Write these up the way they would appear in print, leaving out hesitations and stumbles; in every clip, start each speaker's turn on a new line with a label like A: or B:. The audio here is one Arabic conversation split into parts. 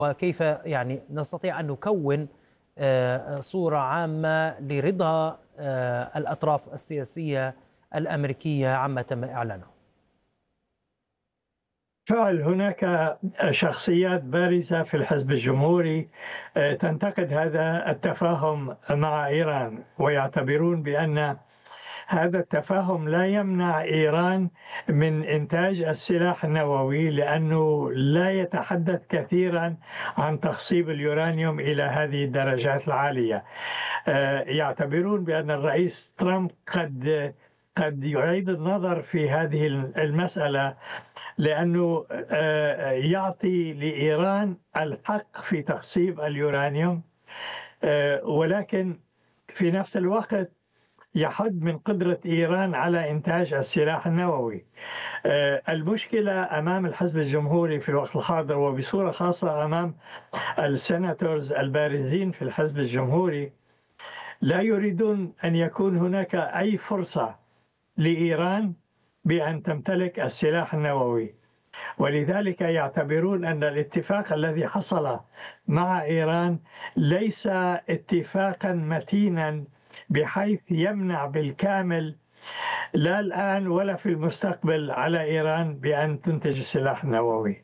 A: وكيف يعني نستطيع أن نكون صورة عامة لرضا الأطراف السياسية الأمريكية عما تم إعلانه؟
B: بالفعل هناك شخصيات بارزة في الحزب الجمهوري تنتقد هذا التفاهم مع إيران، ويعتبرون بأن هذا التفاهم لا يمنع إيران من إنتاج السلاح النووي، لأنه لا يتحدث كثيرا عن تخصيب اليورانيوم إلى هذه الدرجات العالية. يعتبرون بأن الرئيس ترامب قد يعيد النظر في هذه المسألة، لأنه يعطي لإيران الحق في تخصيب اليورانيوم، ولكن في نفس الوقت يحد من قدرة إيران على إنتاج السلاح النووي. المشكلة أمام الحزب الجمهوري في الوقت الحاضر، وبصورة خاصة أمام السيناتورز البارزين في الحزب الجمهوري، لا يريدون أن يكون هناك أي فرصة لإيران بأن تمتلك السلاح النووي، ولذلك يعتبرون أن الاتفاق الذي حصل مع إيران ليس اتفاقا متينا بحيث يمنع بالكامل لا الآن ولا في المستقبل على إيران بأن تنتج السلاح النووي.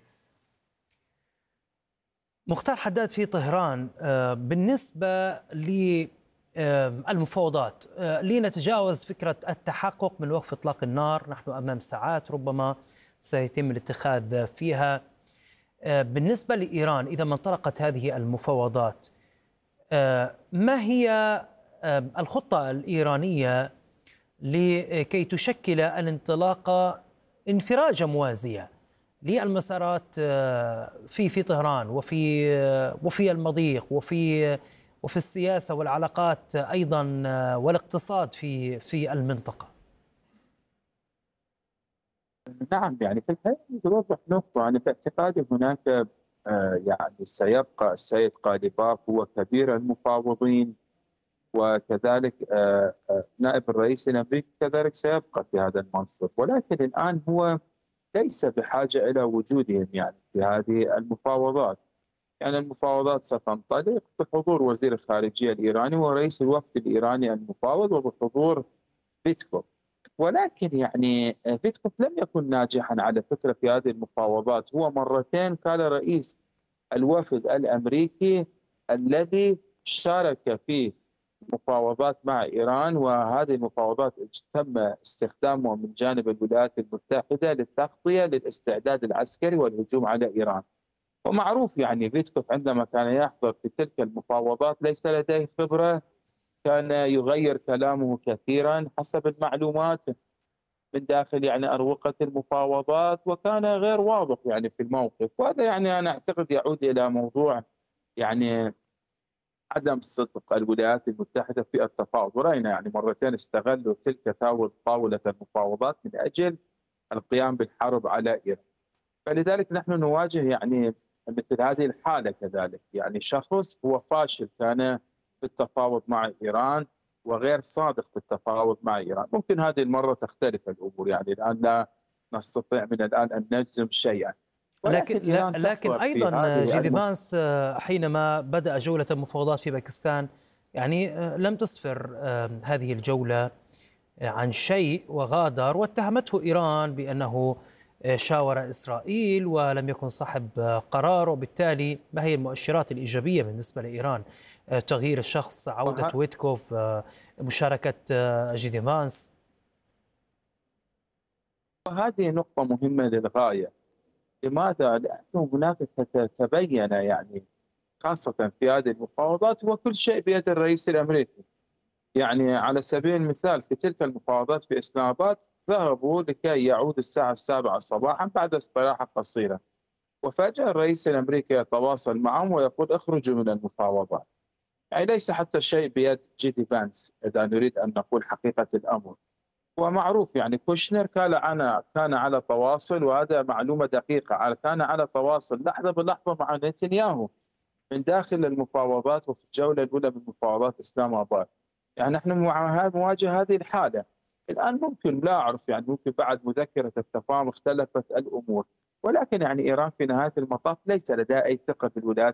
A: مختار حداد في طهران، بالنسبة للمفاوضات لنتجاوز فكرة التحقق من وقف إطلاق النار، نحن أمام ساعات ربما سيتم الاتخاذ فيها. بالنسبة لإيران إذا ما انطلقت هذه المفاوضات، ما هي الخطة الإيرانية لكي تشكل الانطلاقة انفراجة موازية للمسارات في طهران وفي المضيق وفي السياسة والعلاقات أيضا والاقتصاد في المنطقة؟
C: نعم، يعني في الحقيقة يوضح نقطة. أنا في اعتقادي هناك يعني سيبقى السيد غالباف هو كبير المفاوضين، وكذلك نائب الرئيس الأمريكي كذلك سيبقى في هذا المنصب، ولكن الآن هو ليس بحاجة إلى وجودهم يعني في هذه المفاوضات. يعني المفاوضات ستنطلق بحضور وزير الخارجية الإيراني ورئيس الوفد الإيراني المفاوض وبحضور بيتكوف. ولكن يعني بيتكوف لم يكن ناجحا على فكرة في هذه المفاوضات، هو مرتين كان رئيس الوفد الأمريكي الذي شارك في مفاوضات مع إيران، وهذه المفاوضات تم استخدامه من جانب الولايات المتحدة للتغطية للاستعداد العسكري والهجوم على إيران. ومعروف يعني بيتكوف عندما كان يحضر في تلك المفاوضات ليس لديه خبرة، كان يغير كلامه كثيرا حسب المعلومات من داخل يعني أروقة المفاوضات، وكان غير واضح يعني في الموقف. وهذا يعني أنا أعتقد يعود إلى موضوع يعني عدم صدق الولايات المتحدة في التفاوض، ورأينا يعني مرتين استغلوا تلك طاولة المفاوضات من أجل القيام بالحرب على إيران. فلذلك نحن نواجه يعني مثل هذه الحالة كذلك، يعني شخص هو فاشل كان في التفاوض مع إيران وغير صادق في التفاوض مع إيران. ممكن هذه المرة تختلف الأمور، يعني الآن لا نستطيع من الآن أن نجزم شيئا، ولكن إيران
A: لكن
C: تحظر في
A: أيضا جيدي
C: هذه
A: فانس حينما بدأ جولة المفاوضات في باكستان يعني لم تسفر هذه الجولة عن شيء وغادر، واتهمته إيران بأنه شاور إسرائيل ولم يكن صاحب قرار. وبالتالي ما هي المؤشرات الإيجابية بالنسبة لإيران؟ تغيير الشخص، عودة ويتكوف، مشاركة جيدي فانس.
C: وهذه نقطة مهمة للغاية. لماذا؟ لأنه هناك تبين يعني خاصة في هذه المفاوضات وكل شيء بيد الرئيس الأمريكي. يعني على سبيل المثال في تلك المفاوضات في إسلام آباد ذهبوا لكي يعود الساعة 7 صباحا بعد استراحة قصيرة، وفجأة الرئيس الأمريكي يتواصل معهم ويقول اخرجوا من المفاوضات. يعني ليس حتى شيء بيد جيدي فانس إذا نريد أن نقول حقيقة الأمر. ومعروف يعني كوشنر كان على تواصل، وهذا معلومة دقيقة، كان على تواصل لحظة بلحظة مع نتنياهو من داخل المفاوضات وفي الجولة الأولى من مفاوضات إسلام آباد. يعني نحن نواجه هذه الحالة الآن. ممكن لا أعرف يعني ممكن بعد مذكرة التفاهم اختلفت الأمور، ولكن يعني إيران في نهاية المطاف ليس لديها أي ثقة في الولايات